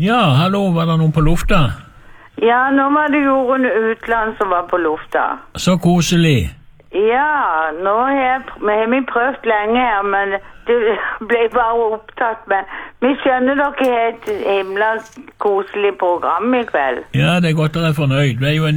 Ja, hallo, var det noen på lufta? Ja, nå var det Jorunn Utland som var på lufta. Så koselig. Ja, nå har vi prøvd lenge her, men det ble bare opptatt med. Vi skjønner dere har et himla koselig program i kveld. Ja, det er godt dere er fornøyd. Det er jo en